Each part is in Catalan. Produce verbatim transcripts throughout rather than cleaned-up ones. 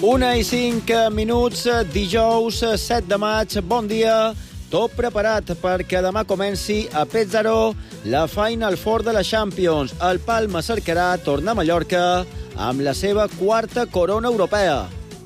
Una i cinc minuts, dijous set de maig, bon dia. Tot preparat perquè demà comenci a Pétzaro la Final Four de la Champions. El Palma cercarà tornar a Mallorca amb la seva quarta corona europea.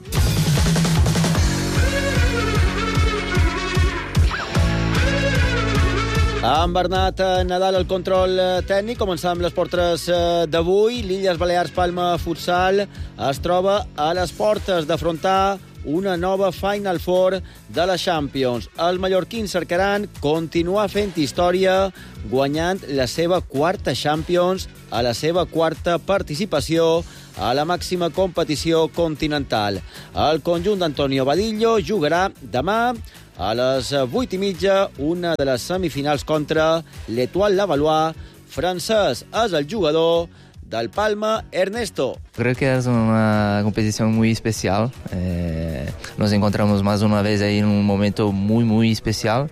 Amb Bernat Nadal al control tècnic, començant amb les portes d'avui. L'Illes Balears Palma Futsal es troba a les portes d'afrontar una nova Final Four de la Champions. Els mallorquins cercaran continuar fent història, guanyant la seva quarta Champions, a la seva quarta participació a la màxima competició continental. El conjunt d'Antonio Badillo jugarà demà a les vuit i mitja, una de les semifinals contra l'Étoile Lavallois. Francés és el jugador del Palma, Ernesto. Creo que es una competición muy especial. Eh, nos encontramos más una vez ahí en un momento muy, muy especial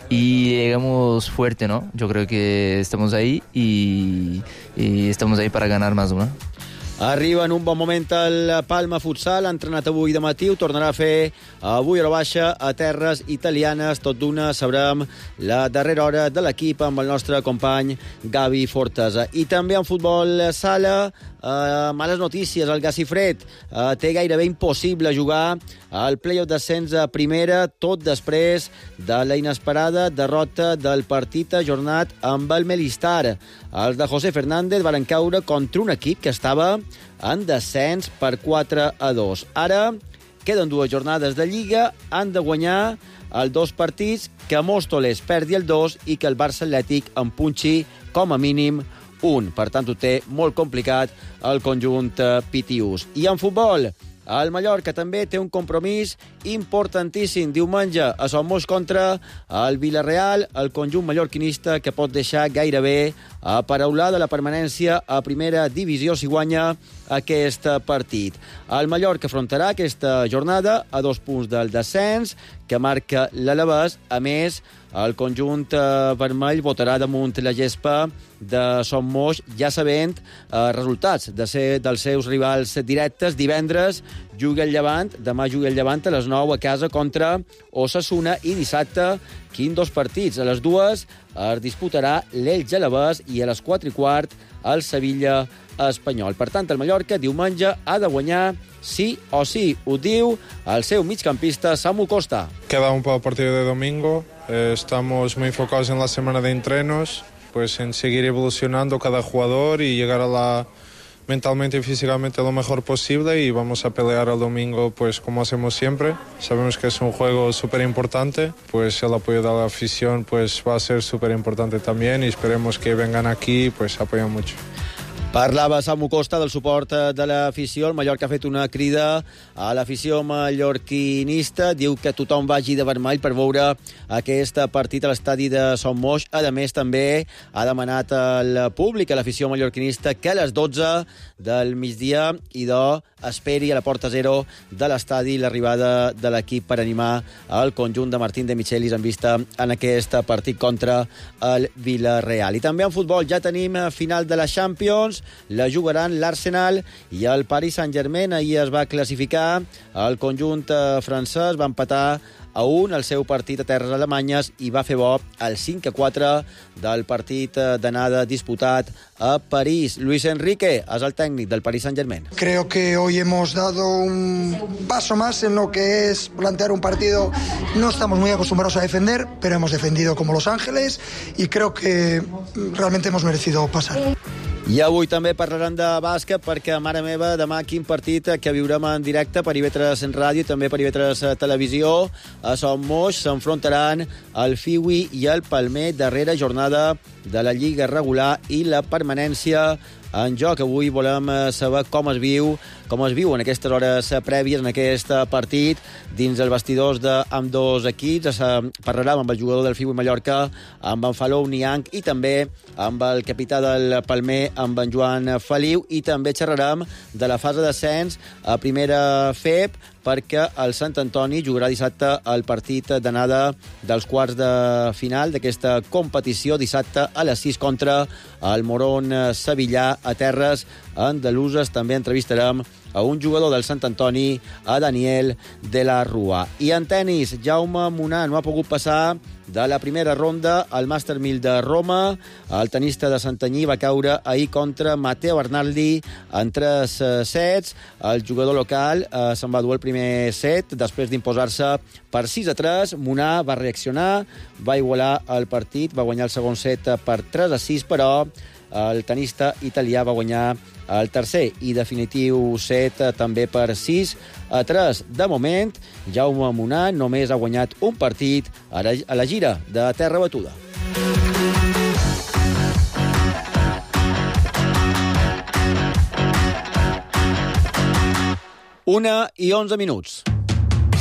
y llegamos fuerte, ¿no? Yo creo que estamos ahí y, y estamos ahí para ganar más una. Arriba en un bon moment el Palma Futsal, ha entrenat avui de matí, ho tornarà a fer avui a la baixa a terres italianes. Tot d'una sabrem la darrera hora de l'equip amb el nostre company Gavi Fortesa. I també en futbol sala, eh, males notícies, el Gacifred eh, té gairebé impossible jugar al play-off d'ascens a primera, tot després de la inesperada derrota del partit ajornat amb el Melistar. Els de José Fernández van caure contra un equip que estava en descens per quatre a dos. Ara queden dues jornades de Lliga, han de guanyar els dos partits, que Móstoles perdi el dos i que el Barça Atlètic en punxi com a mínim un. Per tant, ho té molt complicat el conjunt pitiús. I en futbol, el Mallorca també té un compromís importantíssim diumenge a Son Moix contra el Villarreal, el conjunt mallorquinista que pot deixar gairebé aparaulada la permanència a primera divisió si guanya aquest partit. El Mallorca afrontarà aquesta jornada a dos punts del descens que marca l'Alavés. A més, el conjunt vermell votarà damunt la gespa de Son Moix, ja sabent eh, resultats de ser dels seus rivals directes. Divendres juga el Llevant, demà juga el Llevant a les nou a casa contra Osasuna i dissabte, quin dos partits. A les dues es disputarà l'Elx Alavés i a les quatre i quart el Sevilla Espanyol. Per tant, el Mallorca diumenge ha de guanyar sí o sí. Ho diu el seu migcampista Samu Costa. Queda un poco partido de domingo. Eh, estamos muy enfocados en la semana de entrenos, pues en seguir evolucionando cada jugador y llegar a la mentalmente y físicamente lo mejor posible, y vamos a pelear el domingo pues como hacemos siempre. Sabemos que es un juego súper importante, pues el apoyo de la afición pues va a ser súper importante también, y esperemos que vengan aquí pues apoyen mucho. Parlava Samu Costa del suport de l'afició. El Mallorca ha fet una crida a l'afició mallorquinista. Diu que tothom vagi de vermell per veure aquest partit a l'estadi de Son Moix. A més, també ha demanat al públic, a l'afició mallorquinista, que a les dotze del migdia idò esperi a la porta zero de l'estadi l'arribada de l'equip per animar el conjunt de Martín de Michelis en vista en aquest partit contra el Villarreal. I també en futbol ja tenim final de la Champions. La jugaran l'Arsenal i el Paris Saint-Germain. Ahir es va classificar el conjunt francès, va empatar a un el seu partit a terres alemanyes i va fer bo el cinc a quatre del partit d'anada disputat a París. Luis Enrique és el tècnic del Paris Saint-Germain. Creo que hoy hemos dado un paso más en lo que es plantear un partido. No estamos muy acostumbrados a defender, pero hemos defendido como Los Ángeles y creo que realmente hemos merecido pasar. I avui també parlaran de bàsquet perquè, mare meva, demà quin partit que viurem en directe per I V tres en ràdio i també per I V tres Televisió. A Son Moix s'enfrontaran el Fiui i el Palmer, darrera jornada de la Lliga regular i la permanència en joc. Avui volem saber com es viu, com es viu en aquestes hores prèvies, en aquest partit, dins els vestidors d'ambdós equips. Parlarem amb el jugador del Fiui Mallorca, amb en Falou Niang, i també amb el capità del Palmer, amb en Joan Feliu, i també xerrarem de la fase d'ascens a primera F E P, perquè el Sant Antoni jugarà dissabte el partit d'anada dels quarts de final d'aquesta competició, dissabte a les sis contra el Morón Sevillà a terres andaluses. També entrevistarem a un jugador del Sant Antoni, a Daniel de la Rua. I en tenis, Jaume Munar no ha pogut passar de la primera ronda al Master mil de Roma. El tenista de Santanyí va caure ahir contra Matteo Arnaldi en tres sets. El jugador local eh, se'n va dur el primer set després d'imposar-se per sis a tres. Munar va reaccionar, va igualar el partit, va guanyar el segon set per tres a sis, però el tenista italià va guanyar el tercer i definitiu set també per sis a tres. De moment, Jaume Munar només ha guanyat un partit a la gira de terra batuda. Una i onze minuts.